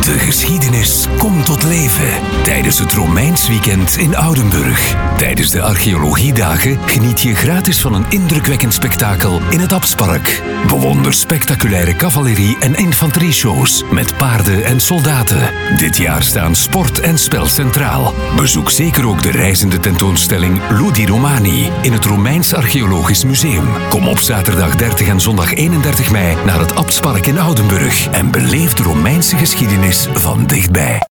De geschiedenis komt tot leven tijdens het Romeins weekend in Oudenburg. Tijdens de archeologiedagen geniet je gratis van een indrukwekkend spektakel in het Abtspark. Bewonder spectaculaire cavalerie- en infanterieshows met paarden en soldaten. Dit jaar staan sport en spel centraal. Bezoek zeker ook de reizende tentoonstelling Ludi Romani in het Romeins Archeologisch Museum. Kom op zaterdag 30 en zondag 31 mei naar het Abtspark in Oudenburg en beleef de Romeinse geschiedenis van dichtbij.